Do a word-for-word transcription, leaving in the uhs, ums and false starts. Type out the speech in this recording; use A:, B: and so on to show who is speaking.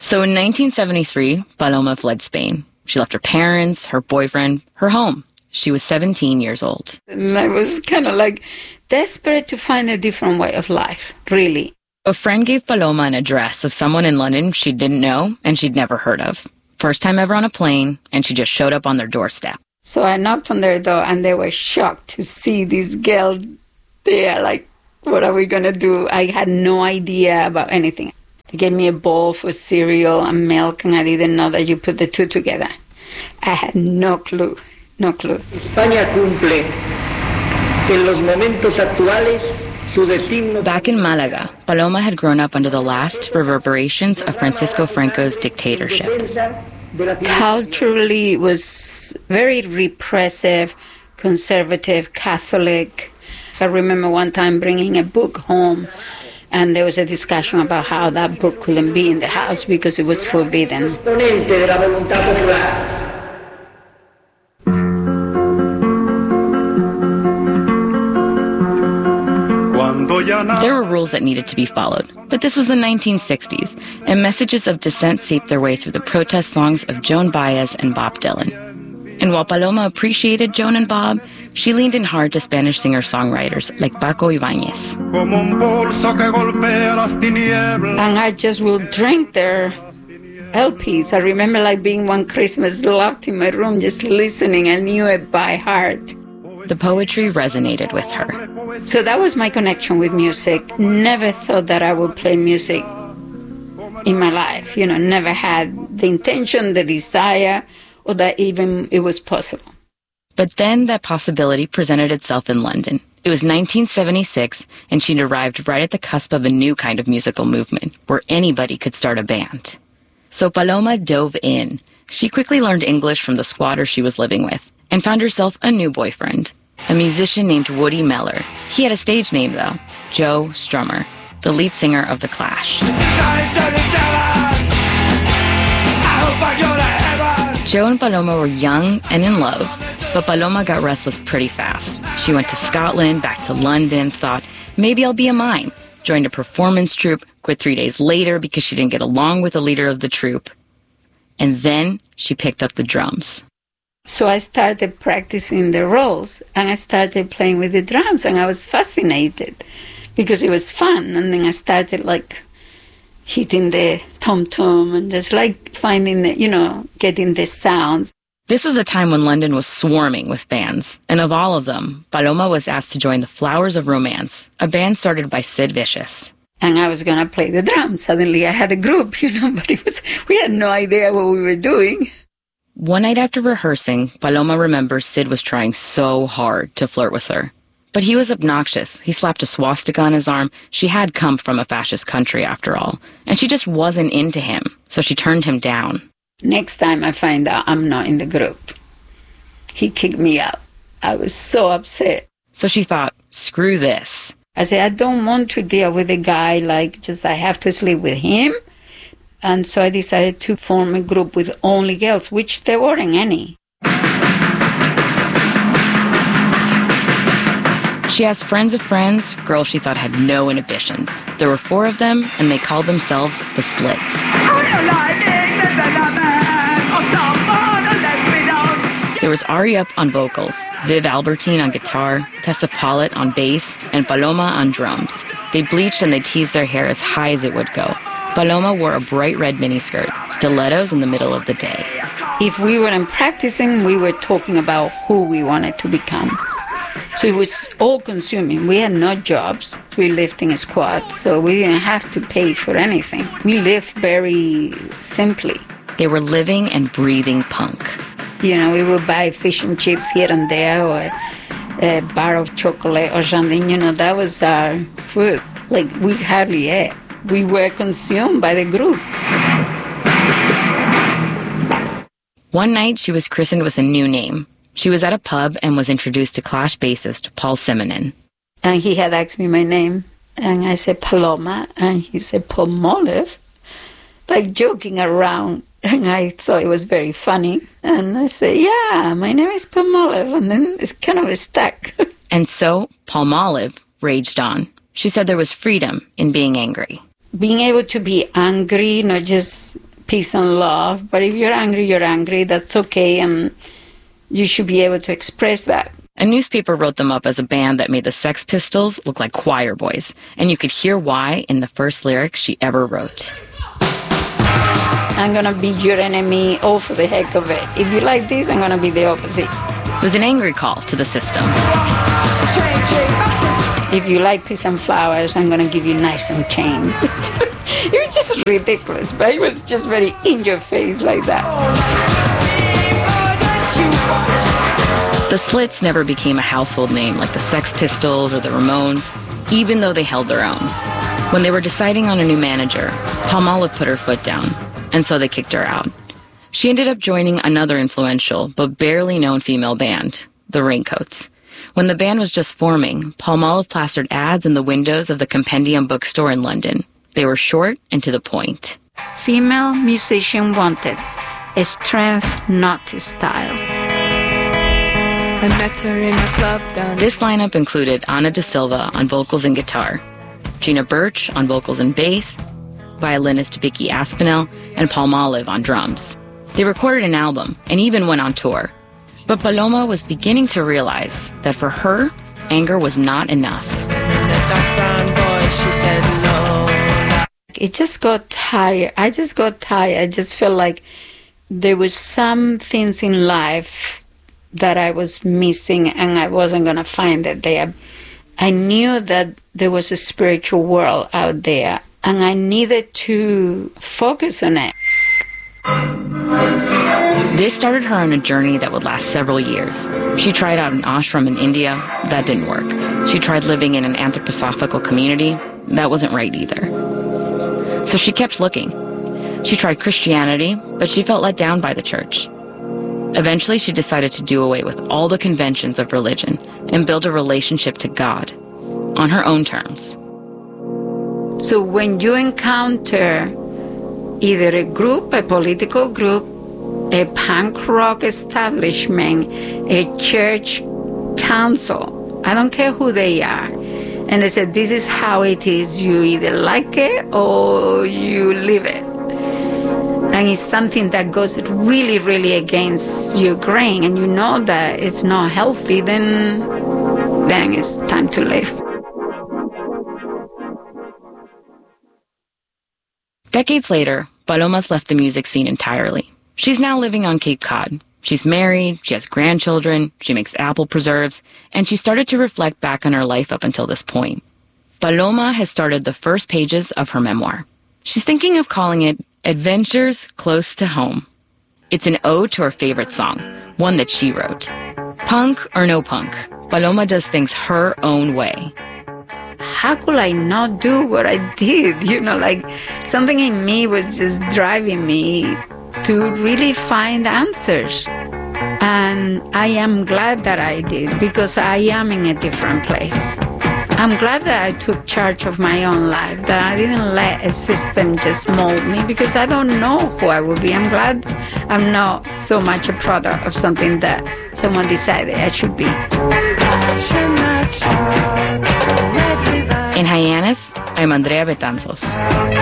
A: So in nineteen seventy-three, Paloma fled Spain. She left her parents, her boyfriend, her home. She was seventeen years old.
B: And I was kind of like desperate to find a different way of life, really.
A: A friend gave Paloma an address of someone in London she didn't know and she'd never heard of. First time ever on a plane, and she just showed up on their doorstep.
B: So I knocked on their door, and they were shocked to see this girl there. Like, what are we going to do? I had no idea about anything. They gave me a bowl for cereal and milk, and I didn't know that you put the two together. I had no clue, no clue.
C: España cumple en los momentos actuales.
A: Back in Malaga, Paloma had grown up under the last reverberations of Francisco Franco's dictatorship.
B: Culturally, it was very repressive, conservative, Catholic. I remember one time bringing a book home, and there was a discussion about how that book couldn't be in the house because it was forbidden.
A: There were rules that needed to be followed, but this was the nineteen sixties, and messages of dissent seeped their way through the protest songs of Joan Baez and Bob Dylan. And while Paloma appreciated Joan and Bob, she leaned in hard to Spanish singer-songwriters like Paco Ibáñez.
B: And I just will drink their L Ps. I remember like being one Christmas locked in my room just listening. I knew it by heart.
A: The poetry resonated with her.
B: So that was my connection with music. Never thought that I would play music in my life. You know, never had the intention, the desire, or that even it was possible.
A: But then that possibility presented itself in London. It was nineteen seventy-six, and she'd arrived right at the cusp of a new kind of musical movement, where anybody could start a band. So Paloma dove in. She quickly learned English from the squatter she was living with, and found herself a new boyfriend, a musician named Woody Meller. He had a stage name, though, Joe Strummer, the lead singer of The Clash. Joe and Paloma were young and in love, but Paloma got restless pretty fast. She went to Scotland, back to London, thought, maybe I'll be a mime, joined a performance troupe, quit three days later because she didn't get along with the leader of the troupe. And then she picked up the drums.
B: So I started practicing the roles, and I started playing with the drums, and I was fascinated because it was fun. And then I started like hitting the tom-tom and just like finding the, you know, getting the sounds.
A: This was a time when London was swarming with bands, and of all of them, Paloma was asked to join the Flowers of Romance, a band started by Sid Vicious.
B: And I was going to play the drums. Suddenly I had a group, you know, but it was, we had no idea what we were doing.
A: One night after rehearsing, Paloma remembers Sid was trying so hard to flirt with her. But he was obnoxious. He slapped a swastika on his arm. She had come from a fascist country, after all. And she just wasn't into him, so she turned him down.
B: Next time I find out I'm not in the group, he kicked me out. I was so upset.
A: So she thought, screw this.
B: I said, I don't want to deal with a guy like just I have to sleep with him. And so I decided to form a group with only girls, which there weren't any.
A: She asked friends of friends, girls she thought had no inhibitions. There were four of them, and they called themselves the Slits. There was Ari Up on vocals, Viv Albertine on guitar, Tessa Pollitt on bass, and Paloma on drums. They bleached and they teased their hair as high as it would go. Paloma wore a bright red miniskirt, stilettos in the middle of the day.
B: If we weren't practicing, we were talking about who we wanted to become. So it was all-consuming. We had no jobs. We lived in a squat, so we didn't have to pay for anything. We lived very simply.
A: They were living and breathing punk.
B: You know, we would buy fish and chips here and there, or a bar of chocolate or something. You know, that was our food. Like, we hardly ate. We were consumed by the group.
A: One night, she was christened with a new name. She was at a pub and was introduced to Clash bassist Paul Simonon.
B: And he had asked me my name, and I said Paloma, and he said Palmolive, like joking around. And I thought it was very funny. And I said, yeah, my name is Palmolive. And then it's kind of stuck.
A: And so Palmolive raged on. She said there was freedom in being angry.
B: Being able to be angry, not just peace and love. But if you're angry, you're angry. That's okay, and you should be able to express that.
A: A newspaper wrote them up as a band that made the Sex Pistols look like choir boys, and you could hear why in the first lyrics she ever wrote.
B: I'm going to be your enemy, all for the heck of it. If you like this, I'm going to be the opposite.
A: It was an angry call to the system.
B: If you like peace and flowers, I'm going to give you knives and chains. It was just ridiculous, but it was just very in your face like that.
A: The Slits never became a household name like the Sex Pistols or the Ramones, even though they held their own. When they were deciding on a new manager, Palmolive put her foot down, and so they kicked her out. She ended up joining another influential but barely known female band, the Raincoats. When the band was just forming, Palmolive plastered ads in the windows of the Compendium bookstore in London. They were short and to the point.
B: Female musician wanted. A strength, not style.
D: I met her in a club down.
A: This lineup included Ana da Silva on vocals and guitar, Gina Birch on vocals and bass, violinist Vicky Aspinall, and Palmolive on drums. They recorded an album and even went on tour. But Paloma was beginning to realize that for her, anger was not enough.
D: In a dark brown voice, she said, no.
B: It just got tired. I just got tired. I just felt like there was some things in life that I was missing and I wasn't going to find it there. I knew that there was a spiritual world out there and I needed to focus on it.
A: This started her on a journey that would last several years. She tried out an ashram in India. That didn't work. She tried living in an anthroposophical community. That wasn't right either. So she kept looking. She tried Christianity, but she felt let down by the church. Eventually, she decided to do away with all the conventions of religion and build a relationship to God on her own terms.
B: So when you encounter either a group, a political group, a punk rock establishment, a church council, I don't care who they are, and they said, this is how it is, you either like it or you leave it. And it's something that goes really, really against your grain, and you know that it's not healthy, then, then it's time to leave.
A: Decades later, Paloma's left the music scene entirely. She's now living on Cape Cod. She's married, she has grandchildren, she makes apple preserves, and she started to reflect back on her life up until this point. Paloma has started the first pages of her memoir. She's thinking of calling it Adventures Close to Home. It's an ode to her favorite song, one that she wrote. Punk or no punk, Paloma does things her own way.
B: How could I not do what I did? You know, like something in me was just driving me to really find answers. And I am glad that I did, because I am in a different place. I'm glad that I took charge of my own life, that I didn't let a system just mold me, because I don't know who I will be. I'm glad I'm not so much a product of something that someone decided I should be.
A: In Hyannis, I'm Andrea Betanzos.